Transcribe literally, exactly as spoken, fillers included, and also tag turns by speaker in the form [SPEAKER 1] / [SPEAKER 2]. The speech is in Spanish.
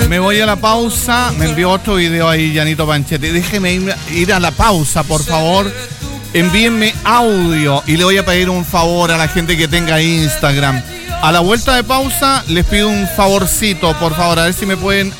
[SPEAKER 1] Me voy a la pausa. Me envió otro video ahí, Janito Panchetti. Déjeme ir, ir a la pausa, por favor. Envíenme audio y le voy a pedir un favor a la gente que tenga Instagram. A la vuelta de pausa les pido un favorcito, por favor, a ver si me pueden